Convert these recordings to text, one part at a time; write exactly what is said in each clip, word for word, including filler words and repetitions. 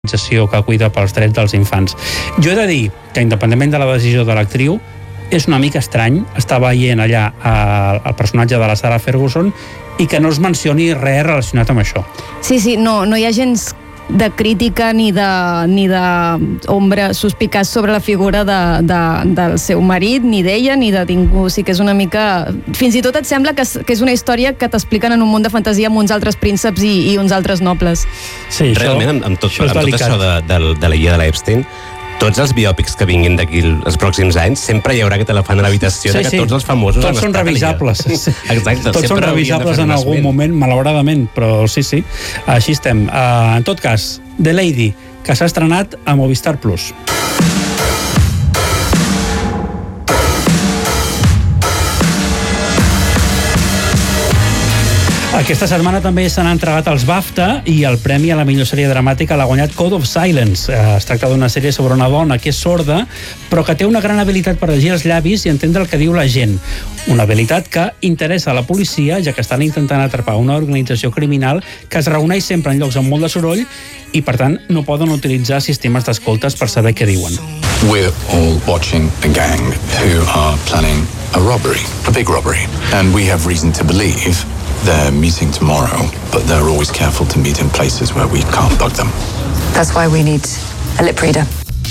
que cuida pels drets dels infants. Jo he de dir que, independentment de la decisió de l'actriu, és una mica estrany estar veient allà el, el personatge de la Sarah Ferguson i que no es mencioni res relacionat amb això. Sí, sí, no, no hi ha gens de crítica ni de, ni de ombra suspicaç sobre la figura de, de, del seu marit, ni d'ella, ni de ningú. Sí que és una mica... Fins i tot et sembla que és, que és una història que t'expliquen en un món de fantasia amb uns altres prínceps i, i uns altres nobles. Sí, això, realment, amb, amb tot això, això, amb tot això de, de, de la guia de l'Epstein, tots els biòpics que vinguin d'aquí els pròxims anys, sempre hi haurà aquest elefant a l'habitació, sí, de que sí, tots els famosos tots són revisables. Exacte. Tots són revisables en algun moment, malauradament, però sí, sí, així estem. Uh, en tot cas, The Lady, que s'ha estrenat a Movistar Plus. Aquesta setmana també s'han entregat els BAFTA i el premi a la millor sèrie dramàtica l'ha guanyat Code of Silence. Es tracta d'una sèrie sobre una dona que és sorda, però que té una gran habilitat per llegir els llavis i entendre el que diu la gent. Una habilitat que interessa a la policia, ja que estan intentant atrapar una organització criminal que es reuneix sempre en llocs amb molt de soroll i, per tant, no poden utilitzar sistemes d'escoltes per saber què diuen. We're all watching a gang who are planning a robbery, a big robbery, and we have reason to believe they're meeting tomorrow, but they're always careful to meet in places where we can't bug them. That's why we need a lip reader.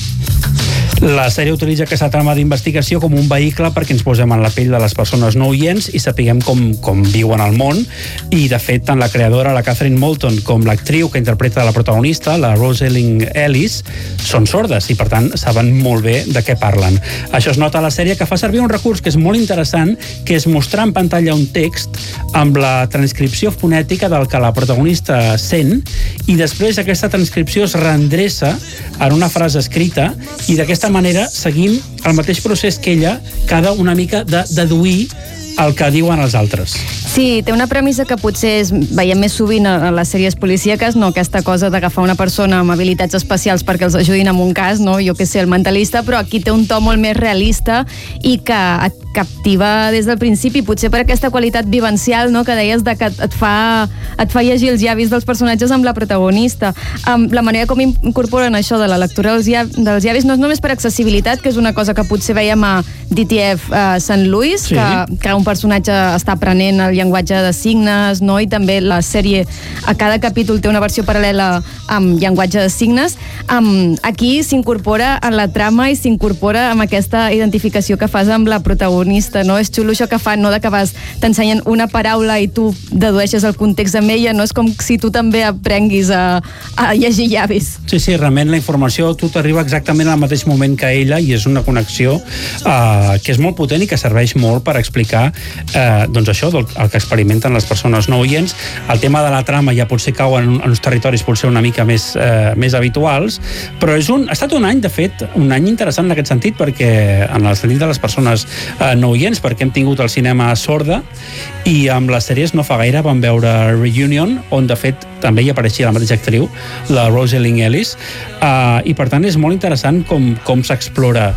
La sèrie utilitza aquesta trama d'investigació com un vehicle perquè ens posem en la pell de les persones no oients i sapiguem com, com viuen al món. I, de fet, tant la creadora, la Catherine Moulton, com l'actriu que interpreta la protagonista, la Rosalie Ellis, són sordes i, per tant, saben molt bé de què parlen. Això es nota a la sèrie, que fa servir un recurs que és molt interessant, que és mostrar en pantalla un text amb la transcripció fonètica del que la protagonista sent i després aquesta transcripció es reendreça en una frase escrita i d'aquesta manera seguim el mateix procés que ella, que ha de una mica de deduir el que diuen els altres. Sí, té una premissa que potser és, veiem més sovint a les sèries policíaques, no? Aquesta cosa d'agafar una persona amb habilitats especials perquè els ajudin en un cas, no? Jo que sé, el mentalista, però aquí té un to molt més realista i que et captiva des del principi, potser per aquesta qualitat vivencial, no? Que deies de que et fa, et fa llegir els llavis dels personatges amb la protagonista. Um, la manera com incorporen això de la lectura dels llavis, dels llavis no és només per accessibilitat, que és una cosa que potser veiem a D T F uh, Saint Louis, sí. que, que un personatge està aprenent el llenguatge de signes, no? I també la sèrie a cada capítol té una versió paral·lela amb llenguatge de signes. Um, aquí s'incorpora a la trama i s'incorpora amb aquesta identificació que fas amb la protagonista, no? És xulo això que fan, no? De que vas, t'ensenyen una paraula i tu dedueixes el context amb ella, no? És com si tu també aprenguis a, a llegir llavis. Sí, sí, realment la informació a tu t'arriba exactament al mateix moment que ella i és una connexió uh, que és molt potent i que serveix molt per explicar eh, doncs això, el que experimenten les persones no oients. El tema de la trama ja potser cau en, en uns territoris potser una mica més, eh, més habituals, però és un, ha estat un any, de fet, un any interessant en aquest sentit, perquè en el sentit de les persones eh, no oients, perquè hem tingut el cinema sorda i amb les sèries no fa gaire vam veure Reunion, on de fet també hi apareixia la mateixa actriu, la Rosalie Ellis, eh, i per tant és molt interessant com, com s'explora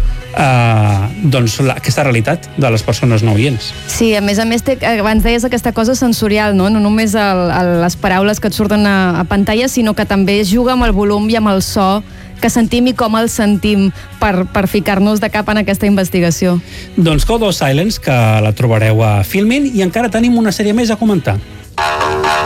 Uh, doncs la, aquesta realitat de les persones no oients. Sí, a més a més té, abans deies aquesta cosa sensorial, no, no només el, el, les paraules que et surten a, a pantalla, sinó que també juga amb el volum i amb el so que sentim i com el sentim per, per ficar-nos de cap en aquesta investigació. Doncs Code of Silence, que la trobareu a Filmin, i encara tenim una sèrie més a comentar.